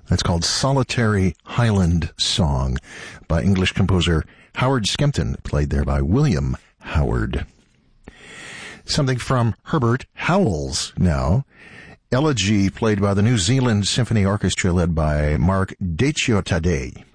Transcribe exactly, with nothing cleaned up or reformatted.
That's called Solitary Highland Song by English composer Howard Skempton, played there by William Howard. Something from Herbert Howells now. Elegy, played by the New Zealand Symphony Orchestra, led by Mark Decio Tadei.